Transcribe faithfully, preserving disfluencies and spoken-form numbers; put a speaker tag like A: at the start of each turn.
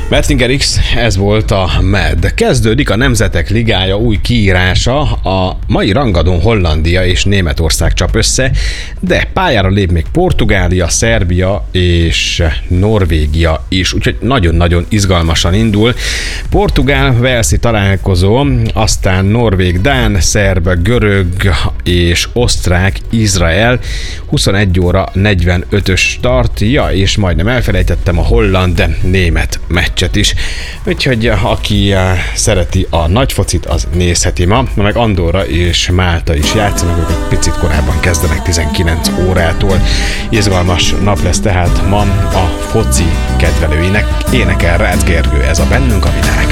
A: Mettinger X, ez volt a med. Kezdődik a Nemzetek Ligája új kiírása, a mai rangadón Hollandia és Németország csap össze, de pályára lép még Portugália, Szerbia és Norvégia is, úgyhogy nagyon-nagyon izgalmasan indul. Portugál-Walesi találkozó, aztán norvég-dán, szerb, görög és osztrák-Izrael, huszonegy óra negyvenötös start, ja, és majdnem elfelejtettem a holland-német meccset is. Úgyhogy aki szereti a nagyfocit, az nézheti ma, meg Andorra és Málta is játszanak, ők egy picit korábban kezdenek tizenkilenc órától. Izgalmas nap lesz tehát ma a foci kedvelőinek. Énekel Rácz Gergő, ez a Bennünk a világ.